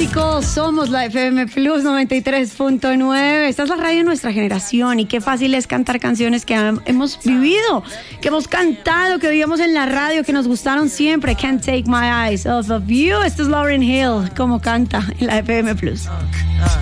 Fantástico, somos la FM Plus 93.9. Esta es la radio de nuestra generación y qué fácil es cantar canciones que hemos vivido, que hemos cantado, que vivíamos en la radio, que nos gustaron siempre. Can't take my eyes off of you. Esto es Lauryn Hill, como canta en la FM Plus.